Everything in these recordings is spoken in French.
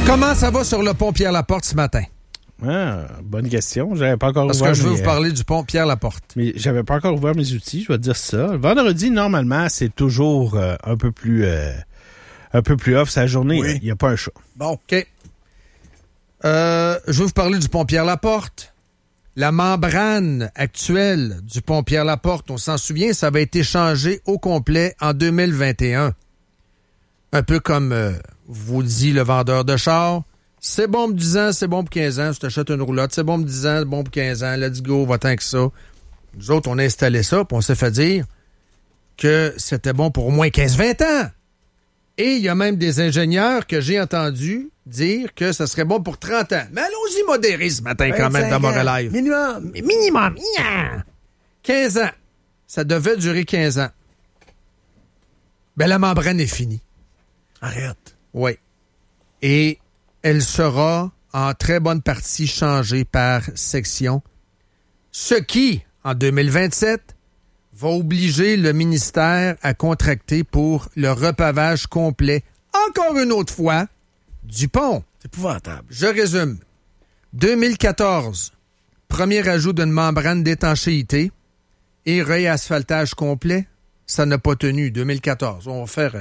Comment ça va sur le pont Pierre-Laporte ce matin? Ah, bonne question. J'avais pas encore Parce ouvert. que je veux vous parler du pont Pierre-Laporte. Mais j'avais pas encore ouvert mes outils, je vais te dire ça. Le vendredi, normalement, c'est toujours un peu plus off sa journée. Oui. Il n'y a pas un chat. Bon, OK. Je veux vous parler du pont Pierre-Laporte. La membrane actuelle du pont Pierre-Laporte, on s'en souvient, ça avait été changé au complet en 2021. Un peu comme vous dit le vendeur de chars. C'est bon pour 10 ans, c'est bon pour 15 ans. Si tu achètes une roulotte, c'est bon pour 10 ans, c'est bon pour 15 ans. Let's go, va-t'en que ça. Nous autres, on a installé ça, puis on s'est fait dire que c'était bon pour au moins 15-20 ans. Et il y a même des ingénieurs que j'ai entendus dire que ça serait bon pour 30 ans. Mais allons-y modéré ce matin quand même dans Montréal Live. Minimum. Minimum. Yeah. 15 ans. Ça devait durer 15 ans. Ben la membrane est finie. Arrête. Oui. Et elle sera en très bonne partie changée par section. Ce qui, en 2027, va obliger le ministère à contracter pour le repavage complet, encore une autre fois, du pont. C'est épouvantable. Je résume. 2014, premier ajout d'une membrane d'étanchéité et réasphaltage complet. Ça n'a pas tenu. 2014. On va faire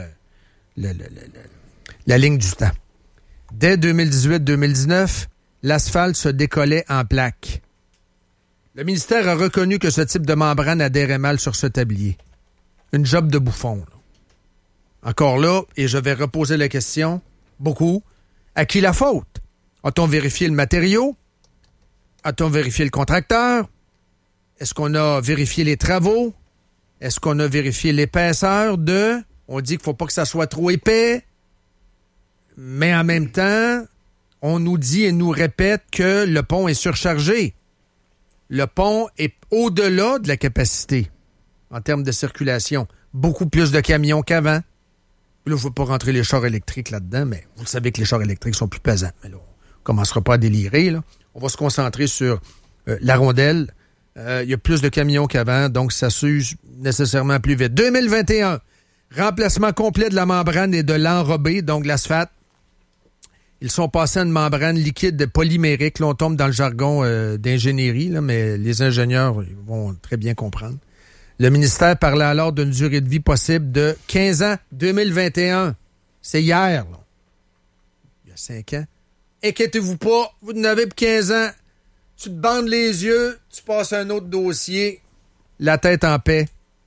la ligne du temps. Dès 2018-2019, l'asphalte se décollait en plaques. Le ministère a reconnu que ce type de membrane adhérait mal sur ce tablier. Une job de bouffon. Là. Encore là, et je vais reposer la question, beaucoup, à qui la faute? A-t-on vérifié le matériau? A-t-on vérifié le contracteur? Est-ce qu'on a vérifié les travaux? Est-ce qu'on a vérifié l'épaisseur de... On dit qu'il ne faut pas que ça soit trop épais, mais en même temps, on nous dit et nous répète que le pont est surchargé. Le pont est au-delà de la capacité en termes de circulation. Beaucoup plus de camions qu'avant. Là, je ne veux pas rentrer les chars électriques là-dedans, mais vous le savez que les chars électriques sont plus pesants. Mais là, on ne commencera pas à délirer. Là. On va se concentrer sur la rondelle. Il y a plus de camions qu'avant, donc ça s'use nécessairement plus vite. 2021, remplacement complet de la membrane et de l'enrobé, donc l'asphalte. Ils sont passés à une membrane liquide polymérique. Là, on tombe dans le jargon d'ingénierie, là, mais les ingénieurs vont très bien comprendre. Le ministère parlait alors d'une durée de vie possible de 15 ans, 2021. C'est hier, là. Il y a 5 ans. Inquiétez-vous pas, vous n'avez pour 15 ans. Tu te bandes les yeux, tu passes un autre dossier, la tête en paix.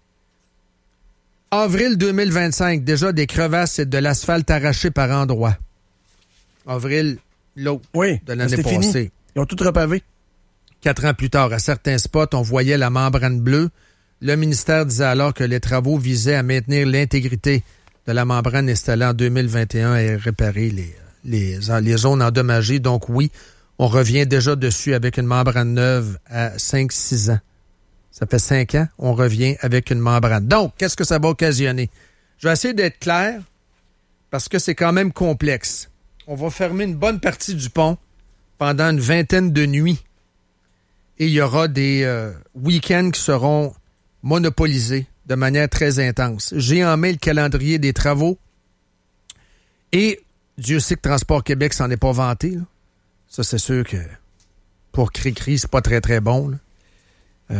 Avril 2025, déjà des crevasses et de l'asphalte arraché par endroits. Avril, l'autre de l'année passée. Fini. Ils ont tout repavé. 4 ans plus tard, à certains spots, on voyait la membrane bleue. Le ministère disait alors que les travaux visaient à maintenir l'intégrité de la membrane installée en 2021 et réparer les zones endommagées. Donc oui, on revient déjà dessus avec une membrane neuve à 5-6 ans. Ça fait 5 ans, on revient avec une membrane. Donc, qu'est-ce que ça va occasionner? Je vais essayer d'être clair parce que c'est quand même complexe. On va fermer une bonne partie du pont pendant une vingtaine de nuits. Et il y aura des week-ends qui seront monopolisés de manière très intense. J'ai en main le calendrier des travaux. Et Dieu sait que Transport Québec s'en est pas vanté. Là. Ça, c'est sûr que pour Cri-Cri, c'est pas très, très bon. Là.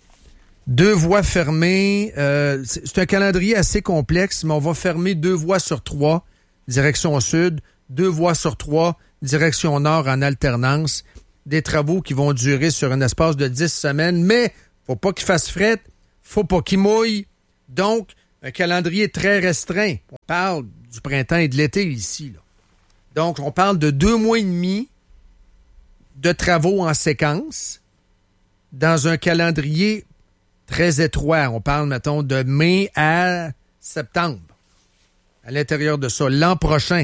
2 voies fermées. C'est un calendrier assez complexe, mais on va fermer 2 voies sur 3, direction sud. 2 voies sur 3, direction nord en alternance. Des travaux qui vont durer sur un espace de 10 semaines, mais faut pas qu'il fasse fret, faut pas qu'il mouille. Donc, un calendrier très restreint. On parle du printemps et de l'été ici. Là. Donc, on parle de 2 mois et demi de travaux en séquence dans un calendrier très étroit. On parle, mettons, de mai à septembre. À l'intérieur de ça, l'an prochain.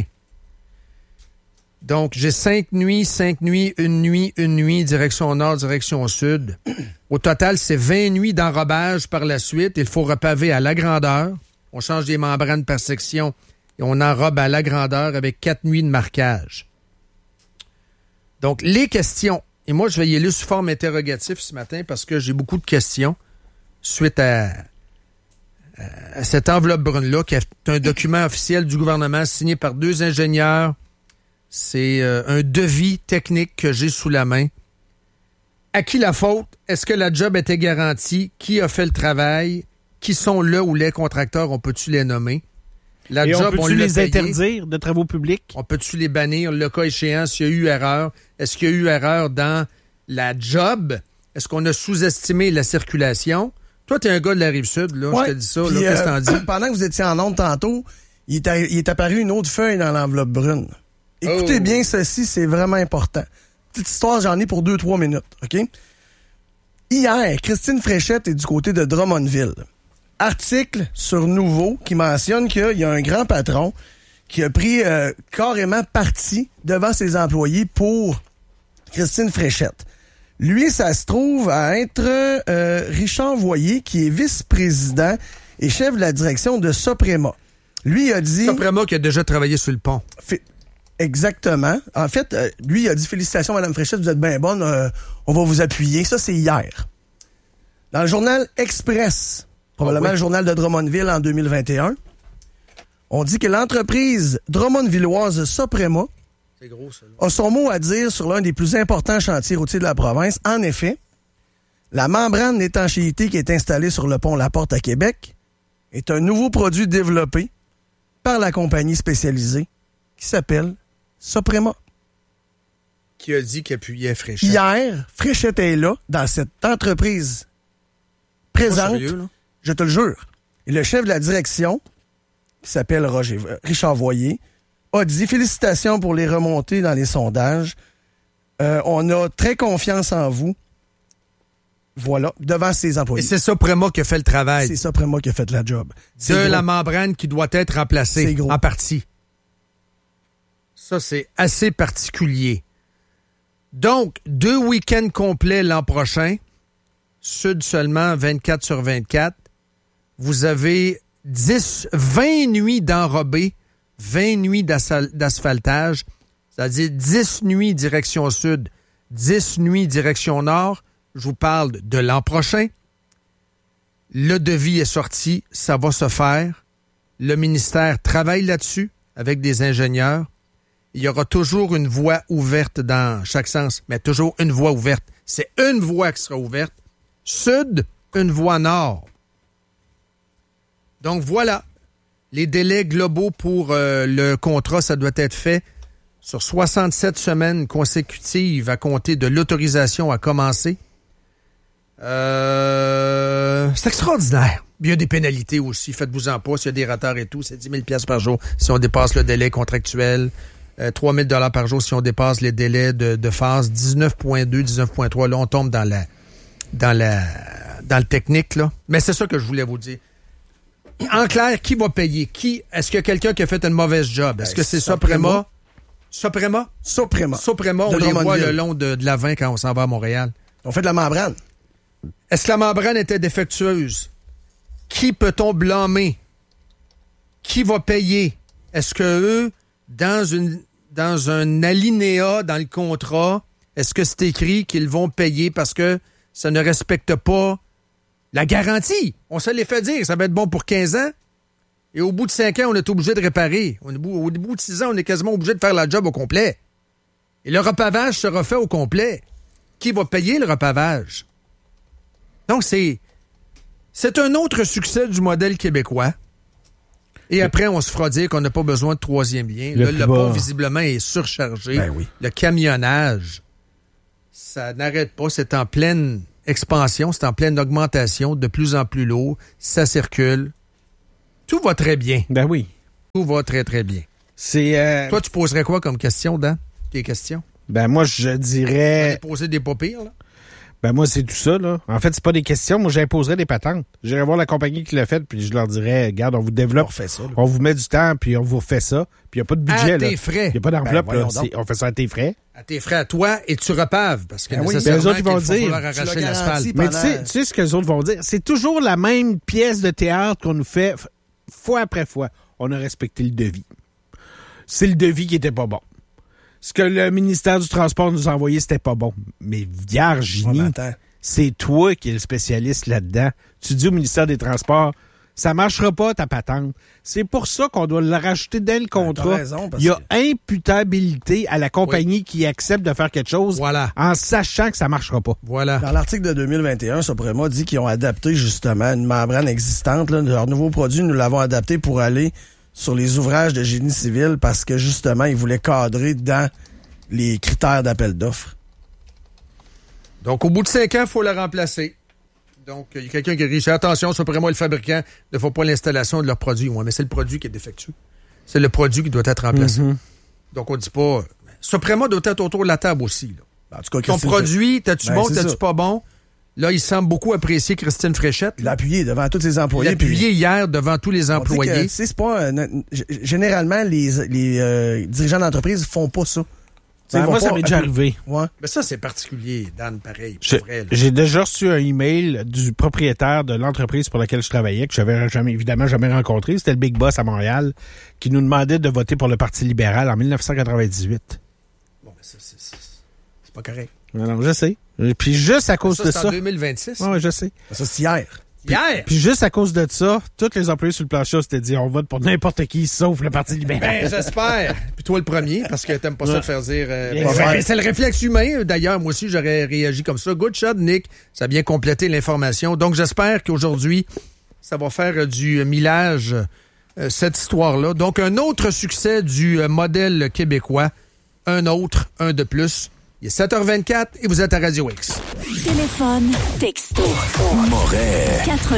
Donc, j'ai 5 nuits, 1 nuit, direction nord, direction sud. Au total, c'est 20 nuits d'enrobage par la suite. Il faut repaver à la grandeur. On change des membranes par section et on enrobe à la grandeur avec 4 nuits de marquage. Donc, les questions. Et moi, je vais y aller sous forme interrogative ce matin parce que j'ai beaucoup de questions suite à cette enveloppe brune-là, qui est un document officiel du gouvernement signé par 2 ingénieurs. C'est un devis technique que j'ai sous la main. À qui la faute? Est-ce que la job était garantie? Qui a fait le travail? Qui sont le ou les contracteurs? On peut-tu les nommer? La Et job, on peut-tu les payé. interdire de travaux publics? On peut-tu les bannir? Le cas échéant, s'il y a eu erreur. Est-ce qu'il y a eu erreur dans la job? Est-ce qu'on a sous-estimé la circulation? Toi, t'es un gars de la Rive-Sud, là. Ouais. Je te dis ça. Puis, Là, qu'est-ce que t'en dis? Pendant que vous étiez en onde tantôt, il est apparu une autre feuille dans l'enveloppe brune. Écoutez bien ceci, c'est vraiment important. Petite histoire, j'en ai pour 2-3 minutes, OK? Hier, Christine Fréchette est du côté de Drummondville. Article sur Nouveau qui mentionne qu'il y a un grand patron qui a pris carrément parti devant ses employés pour Christine Fréchette. Lui, ça se trouve à être Richard Voyer, qui est vice-président et chef de la direction de Soprema. Lui a dit... Soprema qui a déjà travaillé sur le pont. Exactement. En fait, lui, il a dit « Félicitations, Mme Fréchette, vous êtes bien bonne, on va vous appuyer. » Ça, c'est hier. Dans le journal Express, probablement le journal de Drummondville en 2021, on dit que l'entreprise drummondvilloise Soprema C'est gros, ça. a son mot à dire sur l'un des plus importants chantiers routiers de la province. En effet, la membrane d'étanchéité qui est installée sur le pont La Porte à Québec est un nouveau produit développé par la compagnie spécialisée qui s'appelle Soprema. Qui a dit qu'il appuyait Fréchette? Hier, Fréchette est là, dans cette entreprise présente, Sérieux, là? je te le jure. Et le chef de la direction, qui s'appelle Richard Voyer, a dit « Félicitations pour les remontées dans les sondages. On a très confiance en vous. » Voilà, devant ses Et employés. c'est Soprema qui a fait le travail. C'est Soprema qui a fait la job. De la membrane qui doit être remplacée C'est gros. en partie. Ça, c'est assez particulier. Donc, 2 week-ends complets l'an prochain. Sud seulement, 24 sur 24. Vous avez 20 nuits d'enrobés, 20 nuits d'asphaltage, c'est-à-dire 10 nuits direction sud, 10 nuits direction nord. Je vous parle de l'an prochain. Le devis est sorti, ça va se faire. Le ministère travaille là-dessus avec des ingénieurs. Il y aura toujours une voie ouverte dans chaque sens, mais toujours une voie ouverte. C'est une voie qui sera ouverte. Sud, une voie nord. Donc voilà, les délais globaux pour le contrat, ça doit être fait sur 67 semaines consécutives à compter de l'autorisation à commencer. C'est extraordinaire. Il y a des pénalités aussi, faites-vous-en pas, s'il y a des retards et tout, c'est 10 000 $ par jour si on dépasse le délai contractuel. 3 000 $ par jour si on dépasse les délais de phase. 19.2, 19.3, là, on tombe dans le technique, là. Mais c'est ça que je voulais vous dire. En clair, qui va payer? Est-ce qu'il y a quelqu'un qui a fait une mauvaise job? Est-ce que c'est Soprema? Soprema, on les voit le long de l'Avent quand on s'en va à Montréal. On fait de la membrane. Est-ce que la membrane était défectueuse? Qui peut-on blâmer? Qui va payer? Est-ce que eux, dans un alinéa dans le contrat, est-ce que c'est écrit qu'ils vont payer parce que ça ne respecte pas la garantie? On se les fait dire, ça va être bon pour 15 ans. Et au bout de 5 ans, on est obligé de réparer. Au bout de 6 ans, on est quasiment obligé de faire la job au complet. Et le repavage sera fait au complet. Qui va payer le repavage? Donc, c'est un autre succès du modèle québécois. Et après, on se fera dire qu'on n'a pas besoin de troisième lien. Le pont, visiblement, est surchargé. Ben oui. Le camionnage, ça n'arrête pas. C'est en pleine expansion, c'est en pleine augmentation, de plus en plus lourd. Ça circule. Tout va très bien. Ben oui. Tout va très, très bien. C'est. Toi, tu poserais quoi comme question, Dan? Tes questions? Ben moi, je dirais. J'en ai posé des pas pires, là. Ben moi, c'est tout ça, là. En fait, c'est pas des questions. Moi, j'imposerais des patentes. J'irais voir la compagnie qui l'a fait, puis je leur dirais, regarde, on vous développe. On refait ça, là. On vous met du temps, puis on vous refait ça. Puis il n'y a pas de budget, À là. tes frais. Il n'y a pas d'enveloppe, Ben, là. voyons donc. On fait ça à tes frais. À tes frais à toi, et tu repaves. Parce que Ben oui, nécessairement, ben, eux autres, ils vont qu'il va dire, falloir tu arracher l'as l'asphalte. garanti. Mais Pendant- tu sais ce que les autres vont dire? C'est toujours la même pièce de théâtre qu'on nous fait fois après fois. On a respecté le devis. C'est le devis qui était pas bon. Ce que le ministère du Transport nous a envoyé, c'était pas bon. Mais Virginie, Ouais, mais attends. c'est toi qui es le spécialiste là-dedans. Tu dis au ministère des Transports, Ça marchera pas, ta patente. C'est pour ça qu'on doit le rajouter dans le contrat. T'as raison, parce Il y a imputabilité à la compagnie qui accepte de faire quelque chose en sachant que ça marchera pas. Voilà. Dans l'article de 2021, Suprema dit qu'ils ont adapté justement une membrane existante. Là, leur nouveau produit, nous l'avons adapté pour aller sur les ouvrages de génie civil parce que justement, ils voulaient cadrer dans les critères d'appel d'offres. Donc, au bout de 5 ans, il faut la remplacer. Donc, il y a quelqu'un qui dit, attention, Suprema, le fabricant ne fait pas l'installation de leur produit. Oui, mais c'est le produit qui est défectueux. C'est le produit qui doit être remplacé. Mm-hmm. Donc, on dit pas... Suprema doit être autour de la table aussi. Là. En tout cas, ton produit, t'as-tu bon, t'as-tu pas bon? Là, il semble beaucoup apprécier Christine Fréchette. Il l'a appuyé devant tous ses employés. Il l'a appuyé hier devant tous les employés. C'est pas... généralement, les dirigeants d'entreprise font pas ça. Moi, ça m'est déjà arrivé. Ouais. Mais ça, c'est particulier, Dan, pareil. J'ai déjà reçu un email du propriétaire de l'entreprise pour laquelle je travaillais, que j'avais évidemment jamais rencontré. C'était le Big Boss à Montréal, qui nous demandait de voter pour le Parti libéral en 1998. Bon, mais ça, c'est pas correct. Non, je sais. Puis juste à cause de ça... C'est en 2026? Oui, je sais. Ça, c'est hier. Puis juste à cause de ça, tous les employés sur le plancher s'étaient dit on vote pour n'importe qui sauf le Parti libéral. Ben, j'espère. Puis toi le premier, parce que t'aimes pas ça de faire dire... c'est le réflexe humain. D'ailleurs, moi aussi, j'aurais réagi comme ça. Good shot, Nick. Ça a bien complété l'information. Donc, j'espère qu'aujourd'hui, ça va faire du millage, cette histoire-là. Donc, un autre succès du modèle québécois. Un de plus. Il est 7h24 et vous êtes à Radio X. Téléphone, texto. Moret.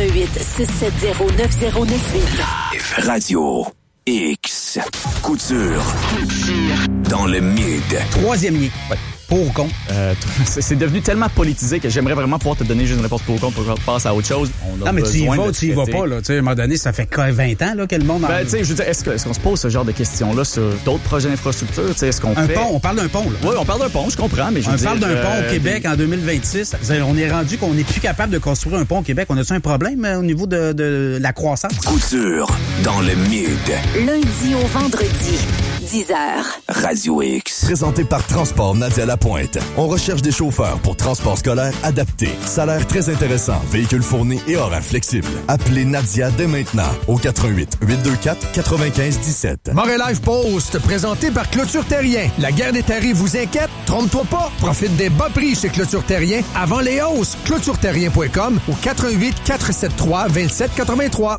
418-670-9098. Radio X. Couture. Dans le mid. Troisième lien. Ouais. Pour ou contre? C'est devenu tellement politisé que j'aimerais vraiment pouvoir te donner juste une réponse pour ou contre pour qu'on passe à autre chose. Non, mais tu y vas pas, là. Tu sais, à un moment donné, ça fait 20 ans, là, que le monde en... tu sais, je veux dire, est-ce qu'on se pose ce genre de questions-là sur d'autres projets d'infrastructure? Tu sais, est-ce qu'on fait... pont, on parle d'un pont, là. Oui, on parle d'un pont, je comprends, mais je veux dire... On parle d'un pont au Québec en 2026. On est rendu qu'on n'est plus capable de construire un pont au Québec. On a-tu un problème au niveau de la croissance? Couture. Dans le mid. Lundi au vendredi. 10h. Radio X. Présenté par Transport Nadia Lapointe. On recherche des chauffeurs pour transport scolaire adapté. Salaire très intéressant, véhicule fourni et horaire flexible. Appelez Nadia dès maintenant au 88 824 95 17. Montréal Live Post, présenté par Clôture Terrien. La guerre des tarifs vous inquiète? Trompe-toi pas. Profite des bas prix chez Clôture Terrien avant les hausses. ClôtureTerrien.com ou 88 473 2783.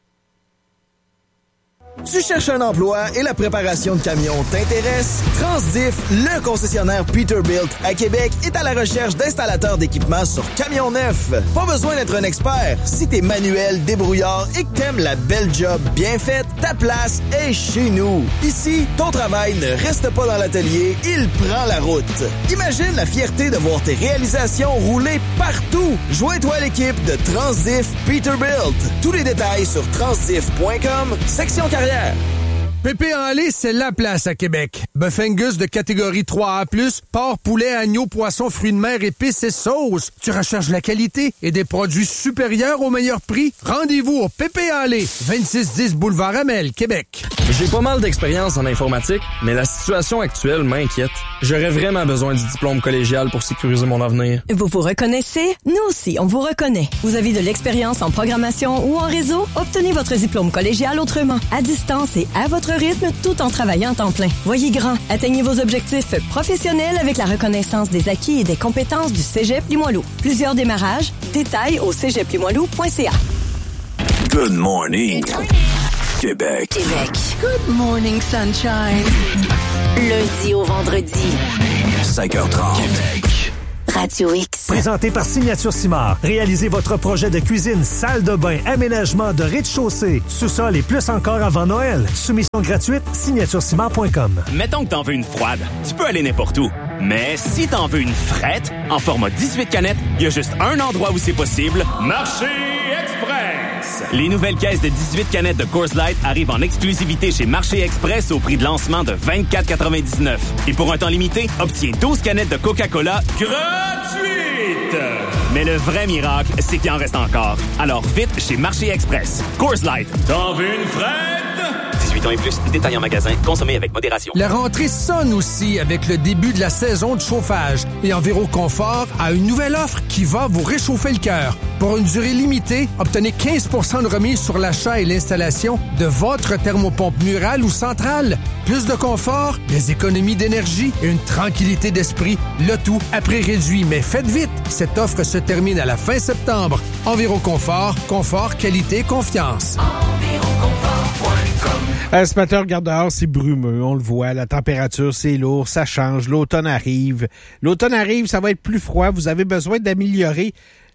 Tu cherches un emploi et la préparation de camions t'intéresse? Transdiff, le concessionnaire Peterbilt à Québec, est à la recherche d'installateurs d'équipements sur camions neufs. Pas besoin d'être un expert. Si t'es manuel, débrouillard et que t'aimes la belle job bien faite, ta place est chez nous. Ici, ton travail ne reste pas dans l'atelier, il prend la route. Imagine la fierté de voir tes réalisations rouler partout. Joins-toi à l'équipe de Transdiff Peterbilt. Tous les détails sur transdiff.com, section carrière. Pépé en lait, c'est la place à Québec. Bœuf Angus de catégorie 3A+, porc, poulet, agneau, poisson, fruits de mer, épices et sauces. Tu recherches la qualité et des produits supérieurs au meilleur prix? Rendez-vous au Pépé en lait, 2610 boulevard Amel, Québec. J'ai pas mal d'expérience en informatique, mais la situation actuelle m'inquiète. J'aurais vraiment besoin du diplôme collégial pour sécuriser mon avenir. Vous vous reconnaissez? Nous aussi, on vous reconnaît. Vous avez de l'expérience en programmation ou en réseau? Obtenez votre diplôme collégial autrement, à distance et à votre rythme, tout en travaillant en temps plein. Voyez grand, atteignez vos objectifs professionnels avec la reconnaissance des acquis et des compétences du Cégep Limoilou. Plusieurs démarrages, détails au cégeplimoilou.ca. Good morning, Québec. Good morning, sunshine. Lundi au vendredi. 5h30. Québec. Radio X. Présenté par Signature Simard. Réalisez votre projet de cuisine, salle de bain, aménagement de rez-de-chaussée, sous-sol et plus encore avant Noël. Soumission gratuite, signaturesimard.com. Mettons que t'en veux une froide. Tu peux aller n'importe où. Mais si t'en veux une frette, en format 18 canettes, il y a juste un endroit où c'est possible. Marché Express! Les nouvelles caisses de 18 canettes de Coors Light arrivent en exclusivité chez Marché Express au prix de lancement de 24,99. Et pour un temps limité, obtiens 12 canettes de Coca-Cola gratuites! Mais le vrai miracle, c'est qu'il en reste encore. Alors vite chez Marché Express. Coors Light. T'en veux une frette? 18 18 ans et plus, détail en magasin, consommez avec modération. La rentrée sonne aussi avec le début de la saison de chauffage. Et Enviroconfort a une nouvelle offre qui va vous réchauffer le cœur. Pour une durée limitée, obtenez 15 % de remise sur l'achat et l'installation de votre thermopompe murale ou centrale. Plus de confort, des économies d'énergie et une tranquillité d'esprit. Le tout à prix réduit. Mais faites vite, cette offre se termine à la fin septembre. Enviroconfort, confort, qualité, confiance. Ce matin, regarde dehors, c'est brumeux, on le voit, la température, c'est lourd, ça change, l'automne arrive. L'automne arrive, ça va être plus froid, vous avez besoin d'améliorer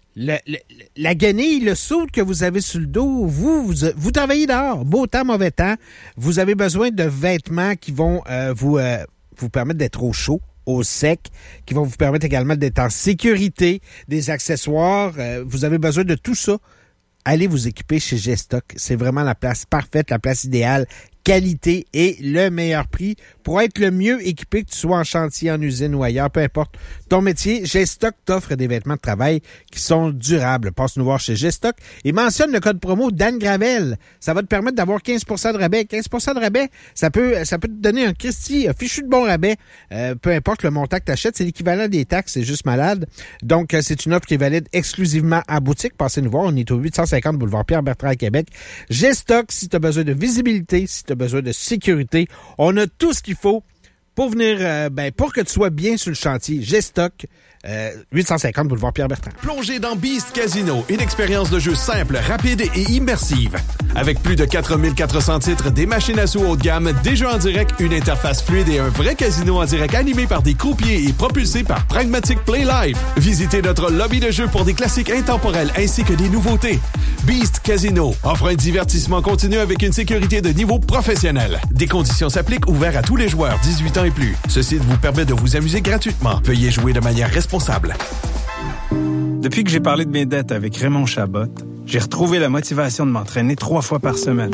la guenille, le soude que vous avez sur le dos. Vous travaillez dehors, beau temps, mauvais temps, vous avez besoin de vêtements qui vont vous permettre d'être au chaud, au sec, qui vont vous permettre également d'être en sécurité, des accessoires, vous avez besoin de tout ça. Allez vous équiper chez G-Stock. C'est vraiment la place parfaite, la place idéale. Qualité et le meilleur prix pour être le mieux équipé, que tu sois en chantier, en usine ou ailleurs, peu importe ton métier. G-Stock t'offre des vêtements de travail qui sont durables. Passe nous voir chez G-Stock et mentionne le code promo Dan Gravel. Ça va te permettre d'avoir 15 % de rabais. 15 % de rabais, ça peut te donner un fichu de bon rabais. Peu importe le montant que tu achètes, c'est l'équivalent des taxes, c'est juste malade. Donc, c'est une offre qui est valide exclusivement à boutique. Passez nous voir, on est au 850 boulevard Pierre-Bertrand à Québec. G-Stock, si tu as besoin de visibilité, si tu as besoin de sécurité, on a tout ce qu'il faut pour venir, pour que tu sois bien sur le chantier. G-Stock, 850 boulevard Pierre-Bertrand. Plongez dans Beast Casino, une expérience de jeu simple, rapide et immersive. Avec plus de 4400 titres, des machines à sous haut de gamme, des jeux en direct, une interface fluide et un vrai casino en direct animé par des croupiers et propulsé par Pragmatic Play Live. Visitez notre lobby de jeux pour des classiques intemporels ainsi que des nouveautés. Beast Casino offre un divertissement continu avec une sécurité de niveau professionnel. Des conditions s'appliquent, ouvert à tous les joueurs 18 ans et plus. Ce site vous permet de vous amuser gratuitement. Veuillez jouer de manière responsable. Depuis que j'ai parlé de mes dettes avec Raymond Chabot, j'ai retrouvé la motivation de m'entraîner 3 fois par semaine.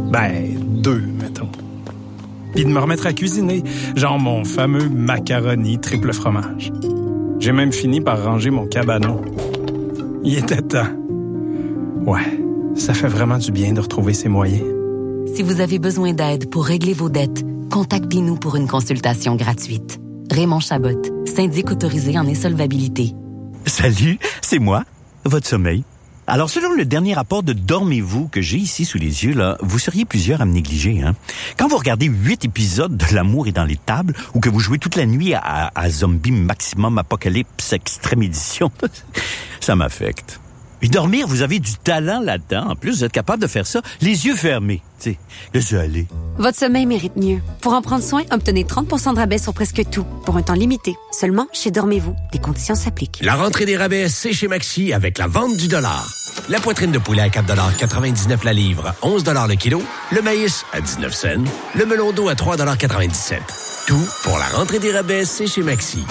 2, mettons. Puis de me remettre à cuisiner, genre mon fameux macaroni triple fromage. J'ai même fini par ranger mon cabanon. Il était temps. Ouais, ça fait vraiment du bien de retrouver ses moyens. Si vous avez besoin d'aide pour régler vos dettes, contactez-nous pour une consultation gratuite. Raymond Chabot, syndic autorisé en insolvabilité. Salut, c'est moi, votre sommeil. Alors, selon le dernier rapport de Dormez-vous que j'ai ici sous les yeux, là, vous seriez plusieurs à me négliger. Hein? Quand vous regardez 8 épisodes de L'amour est dans les tables ou que vous jouez toute la nuit à Zombie Maximum Apocalypse Extrême Édition, ça m'affecte. Et dormir, vous avez du talent là-dedans. En plus, vous êtes capable de faire ça les yeux fermés. Tu sais, laissez aller. Votre sommeil mérite mieux. Pour en prendre soin, obtenez 30 % de rabais sur presque tout, pour un temps limité. Seulement chez Dormez-vous. Des conditions s'appliquent. La rentrée des rabais, c'est chez Maxi avec la vente du dollar. La poitrine de poulet à 4,99 $ la livre, 11 $ le kilo. Le maïs à 19 cents. Le melon d'eau à 3,97 $. Tout pour la rentrée des rabais, c'est chez Maxi.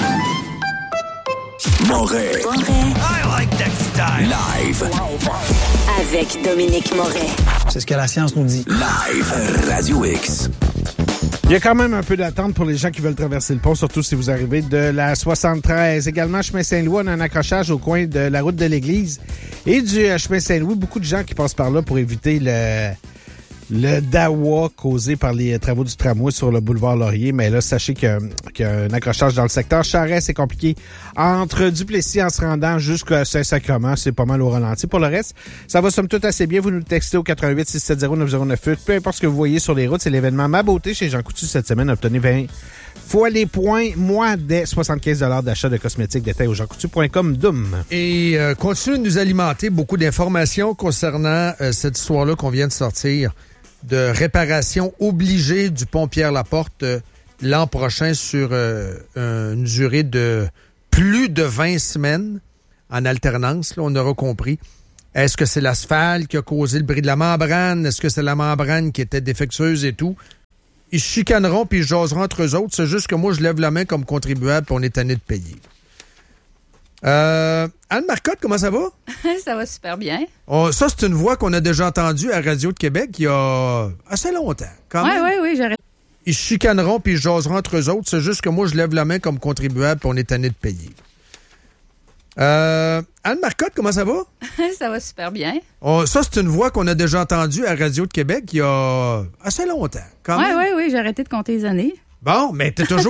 Moret. I like that style. Live. Avec Dominique Moret. C'est ce que la science nous dit. Live. Radio X. Il y a quand même un peu d'attente pour les gens qui veulent traverser le pont, surtout si vous arrivez de la 73. Également, chemin Saint-Louis, on a un accrochage au coin de la route de l'église et du chemin Saint-Louis. Beaucoup de gens qui passent par là pour éviter le dawa causé par les travaux du tramway sur le boulevard Laurier. Mais là, sachez qu'il y a un accrochage dans le secteur. Charest, c'est compliqué. Entre Duplessis en se rendant jusqu'à Saint-Sacrement, c'est pas mal au ralenti. Pour le reste, ça va somme toute assez bien. Vous nous textez au 88-670-9098. Peu importe ce que vous voyez sur les routes, c'est l'événement Ma Beauté chez Jean Coutu cette semaine. Obtenez 20 fois les points, moins des 75 $ d'achat de cosmétiques. Détails au jeancoutu.com. Doom. Et continue de nous alimenter beaucoup d'informations concernant cette histoire-là qu'on vient de sortir de réparation obligée du pont Pierre-Laporte l'an prochain sur une durée de plus de 20 semaines en alternance. Là, on aura compris. Est-ce que c'est l'asphalte qui a causé le bris de la membrane? Est-ce que c'est la membrane qui était défectueuse et tout? Ils se chicaneront puis ils jaseront entre eux autres. C'est juste que moi, je lève la main comme contribuable puis on est tanné de payer. Anne Marcotte, comment ça va? Ça va super bien. Ça, c'est une voix qu'on a déjà entendue à Radio de Québec il y a assez longtemps. Oui, j'arrête. Ils se chicaneront puis ils jaseront entre eux autres. C'est juste que moi, je lève la main comme contribuable puis on est tanné de payer. Anne Marcotte, comment ça va? Ça va super bien. Ça, c'est une voix qu'on a déjà entendue à Radio de Québec il y a assez longtemps. Oui, j'ai arrêté de compter les années. Bon, mais t'es toujours